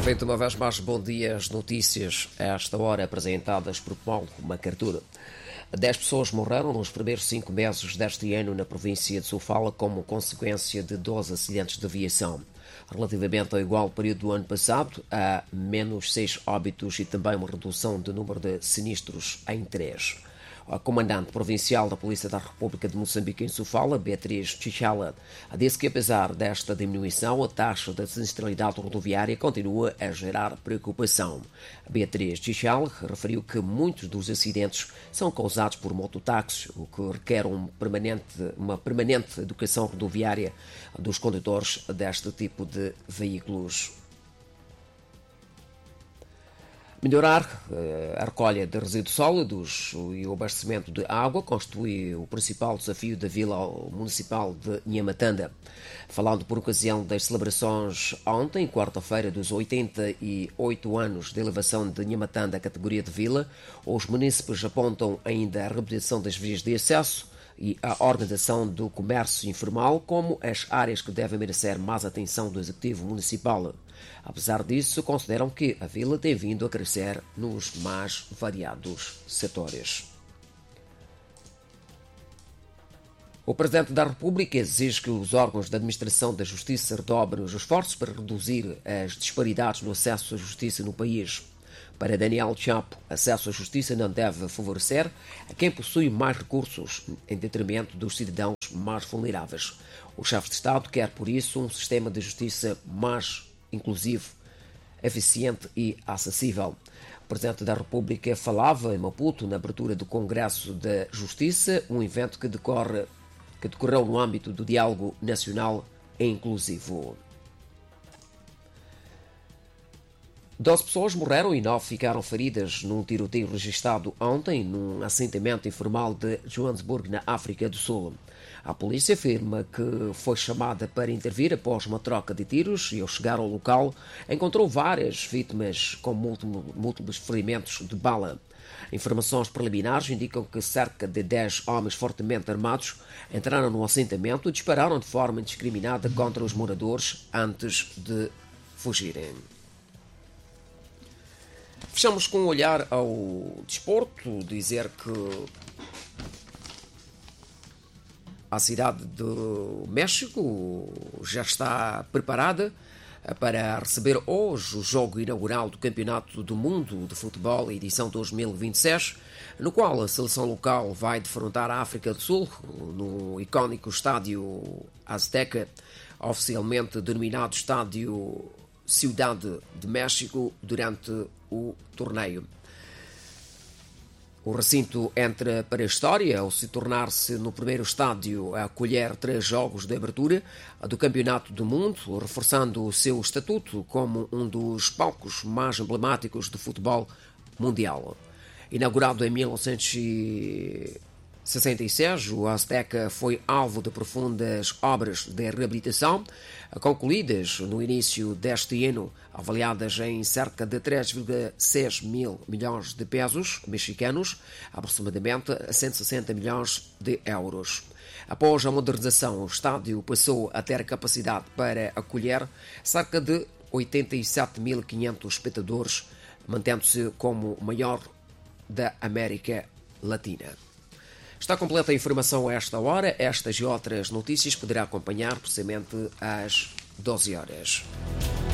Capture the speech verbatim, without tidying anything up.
Novamente, uma vez mais, bom dia. As notícias a esta hora apresentadas por Paulo Macartura. Dez pessoas morreram nos primeiros cinco meses deste ano na província de Sofala como consequência de doze acidentes de aviação. Relativamente ao igual período do ano passado, há menos seis óbitos e também uma redução do número de sinistros em três. A comandante provincial da Polícia da República de Moçambique em Sofala, Beatriz Chichala, disse que apesar desta diminuição, a taxa de sinistralidade rodoviária continua a gerar preocupação. Beatriz Chichala referiu que muitos dos acidentes são causados por mototáxis, o que requer um permanente, uma permanente educação rodoviária dos condutores deste tipo de veículos. Melhorar a recolha de resíduos sólidos e o abastecimento de água constitui o principal desafio da Vila Municipal de Nhamatanda. Falando por ocasião das celebrações ontem, quarta-feira, dos oitenta e oito anos de elevação de Nhamatanda à categoria de vila, os munícipes apontam ainda a reabilitação das vias de acesso e a organização do comércio informal como as áreas que devem merecer mais atenção do Executivo Municipal. Apesar disso, consideram que a vila tem vindo a crescer nos mais variados setores. O Presidente da República exige que os órgãos da Administração da Justiça redobrem os esforços para reduzir as disparidades no acesso à justiça no país. Para Daniel Chapo, acesso à justiça não deve favorecer a quem possui mais recursos, em detrimento dos cidadãos mais vulneráveis. O chefe de Estado quer, por isso, um sistema de justiça mais inclusivo, eficiente e acessível. O Presidente da República falava em Maputo na abertura do Congresso da Justiça, um evento que, decorre, que decorreu no âmbito do diálogo nacional e inclusivo. Doze pessoas morreram e nove ficaram feridas num tiroteio registrado ontem num assentamento informal de Joanesburgo, na África do Sul. A polícia afirma que foi chamada para intervir após uma troca de tiros e, ao chegar ao local, encontrou várias vítimas com múltiplos ferimentos de bala. Informações preliminares indicam que cerca de dez homens fortemente armados entraram no assentamento e dispararam de forma indiscriminada contra os moradores antes de fugirem. Fechamos com um olhar ao desporto, dizer que a cidade do México já está preparada para receber hoje o jogo inaugural do Campeonato do Mundo de Futebol, edição dois mil e vinte e seis, no qual a seleção local vai defrontar a África do Sul no icónico estádio Azteca, oficialmente denominado Estádio Ciudad de México, durante o torneio. O recinto entra para a história ao se tornar-se no primeiro estádio a acolher três jogos de abertura do Campeonato do Mundo, reforçando o seu estatuto como um dos palcos mais emblemáticos do futebol mundial. Inaugurado em mil novecentos e sessenta e seis, o Azteca foi alvo de profundas obras de reabilitação, concluídas no início deste ano, avaliadas em cerca de três vírgula seis mil milhões de pesos mexicanos, aproximadamente cento e sessenta milhões de euros. Após a modernização, o estádio passou a ter capacidade para acolher cerca de oitenta e sete mil e quinhentos espectadores, mantendo-se como o maior da América Latina. Está completa a informação a esta hora. Estas e outras notícias poderá acompanhar precisamente às doze horas.